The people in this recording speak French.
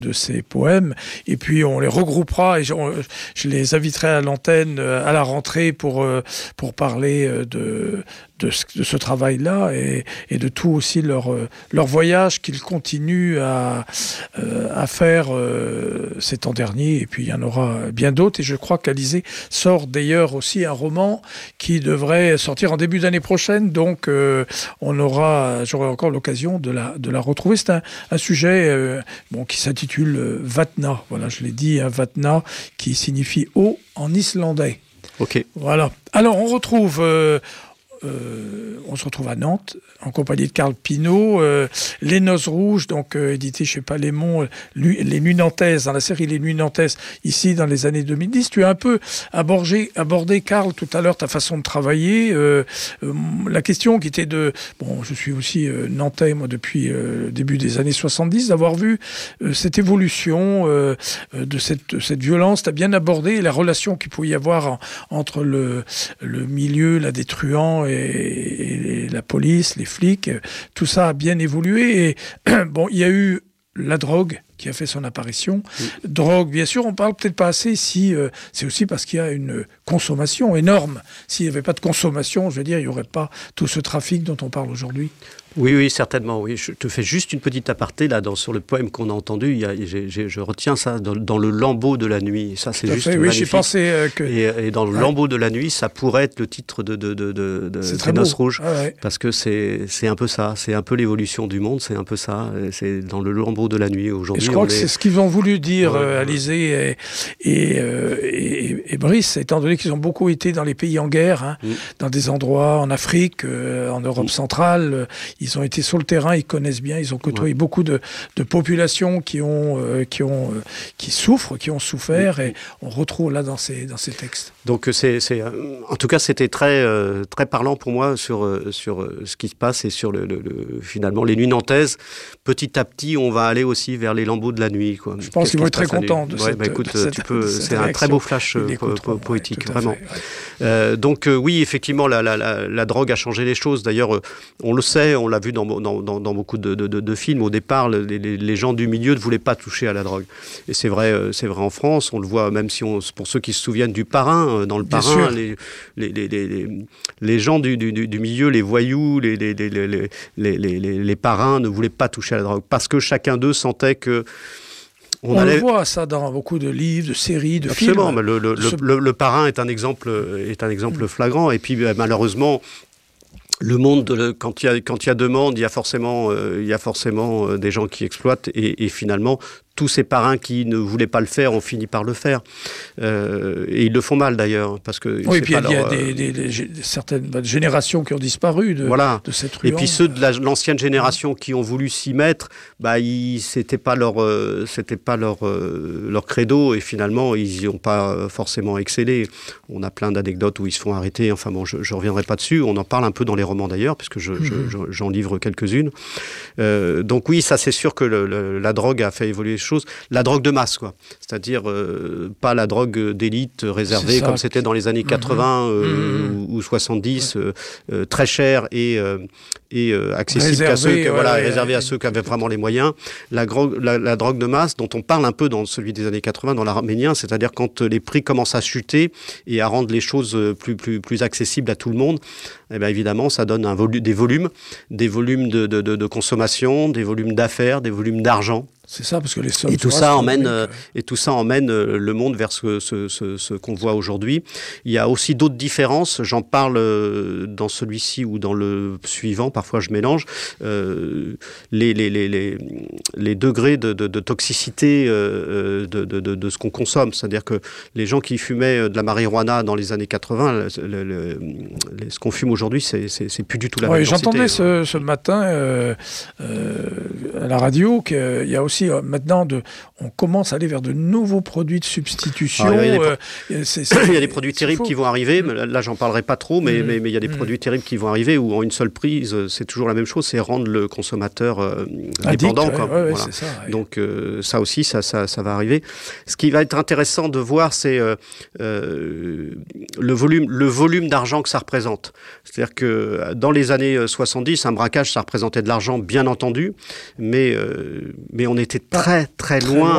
de ces poèmes, et puis on les regroupera et je les inviterai à l'antenne à la rentrée pour parler de ce travail-là et de tout aussi leur voyage qu'ils continuent à faire ces temps derniers, et puis il y en aura bien d'autres, et je crois qu'Alizée sort d'ailleurs aussi un roman qui devrait sortir en début d'année prochaine, donc j'aurai encore l'occasion de la retrouver. C'est un sujet qui s'intitule Vatna, voilà, je l'ai dit, Vatna, qui signifie eau en islandais. Ok. Voilà. Alors on se retrouve à Nantes en compagnie de Carl Pineau, Les Noces Rouges, donc édité chez Palémon, Les Nuits Nantaises, dans la série Les Nuits Nantaises, ici dans les années 2010. Tu as un peu abordé, Carl, tout à l'heure, ta façon de travailler. La question qui était je suis aussi nantais, moi, depuis le début des années 70, d'avoir vu cette évolution de cette violence. Tu as bien abordé la relation qu'il pouvait y avoir entre le milieu, la des truands et la police, les flics, tout ça a bien évolué. Et il y a eu la drogue qui a fait son apparition. Drogue, bien sûr, on parle peut-être pas assez si c'est aussi parce qu'il y a une consommation énorme. S'il n'y avait pas de consommation, je veux dire, il n'y aurait pas tout ce trafic dont on parle aujourd'hui. Oui, certainement. Oui. Je te fais juste une petite aparté là sur le poème qu'on a entendu. Je retiens ça dans le lambeau de la nuit. Ça, c'est juste magnifique. Oui, j'ai pensé que... Et dans le lambeau de la nuit, ça pourrait être le titre de Les Noces Rouges. Ah, ouais. Parce que c'est un peu ça. C'est un peu l'évolution du monde. C'est un peu ça. C'est dans le lambeau de la nuit aujourd'hui. Et je crois que c'est ce qu'ils ont voulu dire, Alizée et Brice, étant donné qu'ils ont beaucoup été dans les pays en guerre, dans des endroits en Afrique, en Europe centrale. Ils ont été sur le terrain, ils connaissent bien, ils ont côtoyé beaucoup de populations qui souffrent, qui ont souffert, et on retrouve là dans ces textes. Donc en tout cas, c'était très très parlant pour moi sur ce qui se passe et sur finalement les nuits nantaises. Petit à petit, on va aller aussi vers les lambeaux de la nuit, quoi. Je pense qu'ils vont être très contents de cette. Écoute, c'est un réaction. très beau flash poétique, vraiment. Donc oui, effectivement, la drogue a changé les choses. D'ailleurs, on le sait, on l'a vu dans beaucoup de films. Au départ, les gens du milieu ne voulaient pas toucher à la drogue. Et c'est vrai en France. On le voit même pour ceux qui se souviennent du Parrain. Dans le Parrain, les gens du milieu, les voyous, les parrains ne voulaient pas toucher à la drogue parce que chacun d'eux sentait que le voit ça dans beaucoup de livres, de séries, de films. Absolument, le Parrain est un exemple flagrant. Et puis malheureusement, le monde, quand il y a demande, il y a forcément des gens qui exploitent et finalement tous ces parrains qui ne voulaient pas le faire ont fini par le faire. Et ils le font mal d'ailleurs. Parce que oui, et puis il y a certaines générations qui ont disparu de cette rue. Et puis ceux de l'ancienne génération qui ont voulu s'y mettre, c'était pas leur credo, et finalement ils n'y ont pas forcément excellé. On a plein d'anecdotes où ils se font arrêter. Enfin bon, je reviendrai pas dessus. On en parle un peu dans les romans d'ailleurs, puisque j'en livre quelques-unes. Donc oui, ça c'est sûr que la drogue a fait évoluer les choses. La drogue de masse, quoi. C'est-à-dire pas la drogue d'élite réservée comme c'était dans les années 80 ou 70, très chère et accessible réservée à ceux qui avaient vraiment les moyens. La drogue de masse, dont on parle un peu dans celui des années 80, dans l'Arménien, c'est-à-dire quand les prix commencent à chuter et à rendre les choses plus accessibles à tout le monde, eh bien évidemment, ça donne des volumes de consommation, des volumes d'affaires, des volumes d'argent. C'est ça, parce que les sommes... Et tout ça emmène le monde vers ce qu'on voit aujourd'hui. Il y a aussi d'autres différences. J'en parle dans celui-ci ou dans le suivant. Parfois, je mélange. Les degrés de toxicité de ce qu'on consomme. C'est-à-dire que les gens qui fumaient de la marijuana dans les années 80, ce qu'on fume aujourd'hui, c'est plus du tout la même densité. J'entendais ce matin à la radio qu'il y a aussi maintenant, on commence à aller vers de nouveaux produits de substitution. Il y a des produits terribles qui vont arriver. Là, j'en parlerai pas trop, mais il y a des produits terribles qui vont arriver où en une seule prise, c'est toujours la même chose, c'est rendre le consommateur dépendant. C'est ça, ouais. Donc ça aussi, ça va arriver. Ce qui va être intéressant de voir, c'est le volume d'argent que ça représente. C'est-à-dire que dans les années 70, un braquage, ça représentait de l'argent, bien entendu, mais on était très très loin